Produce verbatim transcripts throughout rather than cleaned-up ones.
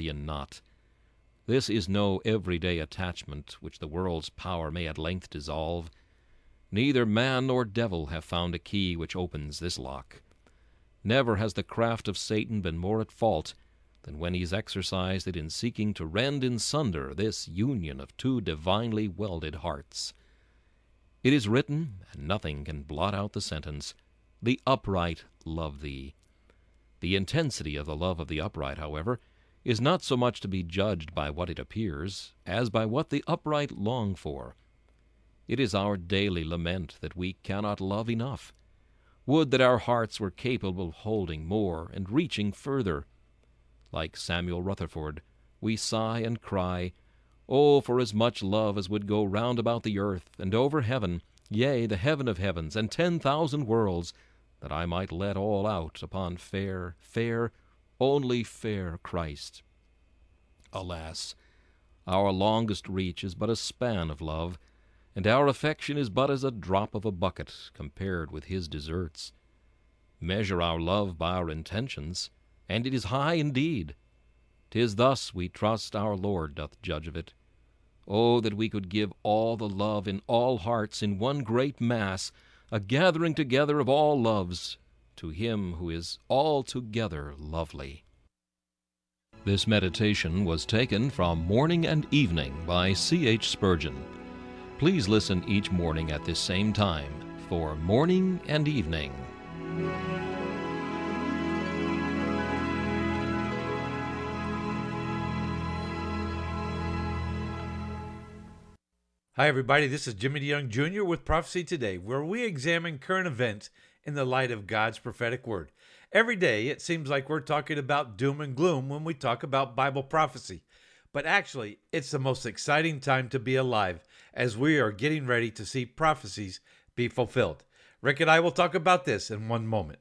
Gordian knot. This is no everyday attachment which the world's power may at length dissolve. Neither man nor devil have found a key which opens this lock. Never has the craft of Satan been more at fault than when he's exercised it in seeking to rend in sunder this union of two divinely welded hearts. It is written, and nothing can blot out the sentence, "The upright love thee." The intensity of the love of the upright, however, is not so much to be judged by what it appears, as by what the upright long for. It is our daily lament that we cannot love enough. Would that our hearts were capable of holding more and reaching further. Like Samuel Rutherford, we sigh and cry, "Oh, for as much love as would go round about the earth, and over heaven, yea, the heaven of heavens, and ten thousand worlds, that I might let all out upon fair, fair, only fair Christ." Alas, our longest reach is but a span of love, and our affection is but as a drop of a bucket compared with his deserts. Measure our love by our intentions, and it is high indeed. 'Tis thus, we trust, our Lord doth judge of it. Oh, that we could give all the love in all hearts in one great mass, a gathering together of all loves, to him who is altogether lovely. This meditation was taken from Morning and Evening by C H Spurgeon. Please listen each morning at this same time for Morning and Evening. Hi, everybody. This is Jimmy DeYoung Junior with Prophecy Today, where we examine current events in the light of God's prophetic word. Every day, it seems like we're talking about doom and gloom when we talk about Bible prophecy. But actually, it's the most exciting time to be alive as we are getting ready to see prophecies be fulfilled. Rick and I will talk about this in one moment.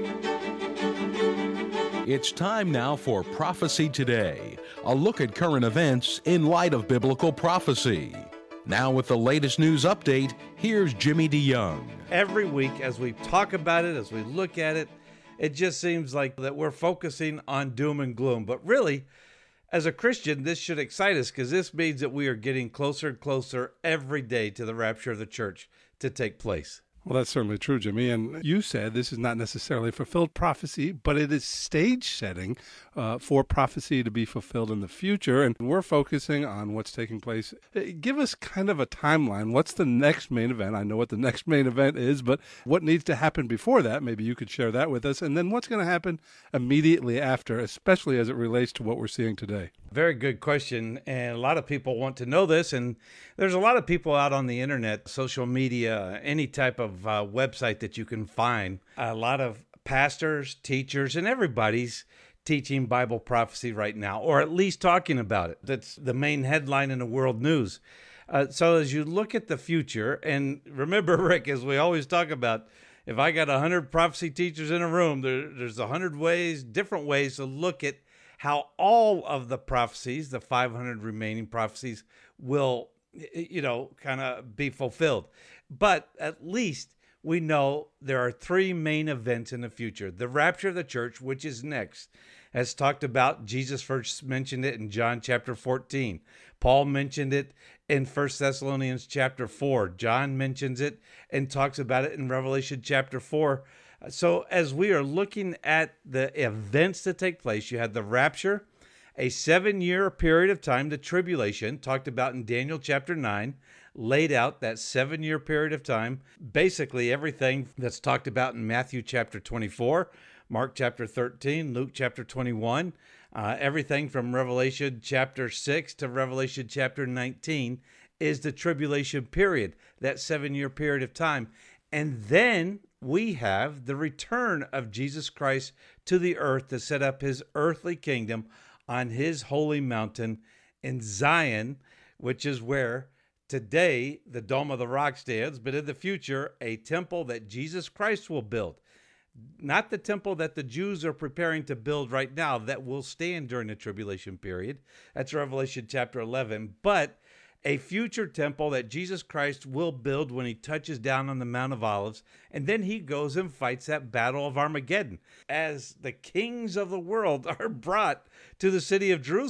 It's time now for Prophecy Today, a look at current events in light of biblical prophecy. Now with the latest news update, here's Jimmy DeYoung. Every week as we talk about it, as we look at it, it just seems like that we're focusing on doom and gloom. But really, as a Christian, this should excite us because this means that we are getting closer and closer every day to the rapture of the church to take place. Well, that's certainly true, Jimmy. And you said this is not necessarily fulfilled prophecy, but it is stage setting uh, for prophecy to be fulfilled in the future. And we're focusing on what's taking place. Give us kind of a timeline. What's the next main event? I know what the next main event is, but what needs to happen before that? Maybe you could share that with us. And then what's going to happen immediately after, especially as it relates to what we're seeing today? Very good question. And a lot of people want to know this. And there's a lot of people out on the internet, social media, any type of uh, website that you can find. A lot of pastors, teachers, and everybody's teaching Bible prophecy right now, or at least talking about it. That's the main headline in the world news. Uh, so as you look at the future, and remember, Rick, as we always talk about, if I got one hundred prophecy teachers in a room, there, there's one hundred ways, different ways to look at how all of the prophecies, the five hundred remaining prophecies, will, you know, kind of be fulfilled. But at least we know there are three main events in the future. The rapture of the church, which is next. As talked about, Jesus first mentioned it in John chapter fourteen. Paul mentioned it in First Thessalonians chapter four. John mentions it and talks about it in Revelation chapter four. So as we are looking at the events that take place, you had the rapture, a seven-year period of time, the tribulation, talked about in Daniel chapter nine, laid out that seven-year period of time, basically everything that's talked about in Matthew chapter twenty-four, Mark chapter thirteen, Luke chapter twenty-one, uh, everything from Revelation chapter six to Revelation chapter nineteen is the tribulation period, that seven-year period of time. And then we have the return of Jesus Christ to the earth to set up his earthly kingdom on his holy mountain in Zion, which is where today the Dome of the Rock stands, but in the future, a temple that Jesus Christ will build. Not the temple that the Jews are preparing to build right now that will stand during the tribulation period. That's Revelation chapter eleven. But a future temple that Jesus Christ will build when he touches down on the Mount of Olives, and then he goes and fights that battle of Armageddon as the kings of the world are brought to the city of Jerusalem.